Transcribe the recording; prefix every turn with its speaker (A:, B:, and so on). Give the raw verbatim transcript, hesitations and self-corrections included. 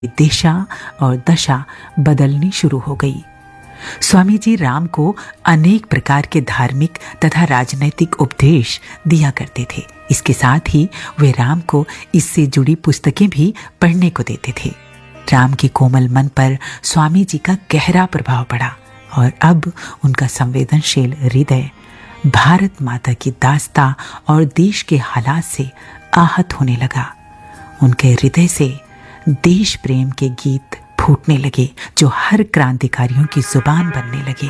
A: दिशा और दशा बदलनी शुरू हो गई। स्वामी जी राम को अनेक प्रकार के धार्मिक तथा राजनैतिक उपदेश दिया करते थे। इसके साथ ही वे राम को इससे जुड़ी पुस्तकें भी पढ़ने को देते थे। राम के कोमल मन पर स्वामी जी का गहरा प्रभाव पड़ा और अब उनका संवेदनशील हृदय भारत माता की दास्ता और देश के हालात से आहत होने लगा। उनके हृदय से देश प्रेम के गीत फूटने लगे जो हर क्रांतिकारियों की जुबान बनने लगे।